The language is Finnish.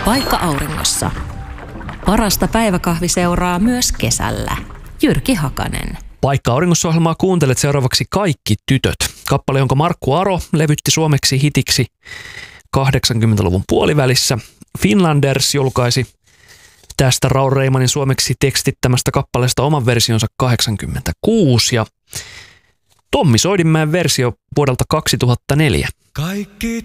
Paikka auringossa. Parasta päiväkahviseuraa myös kesällä. Jyrki Hakanen. Paikka auringossa-ohjelmaa kuuntelet seuraavaksi Kaikki tytöt. Kappale, jonka Markku Aro levytti suomeksi hitiksi 80-luvun puolivälissä. Finlanders julkaisi tästä Raul Reimanin suomeksi tekstittämästä kappaleesta oman versionsa 86 ja Tommi Soidinmäen versio vuodelta 2004. Kaikki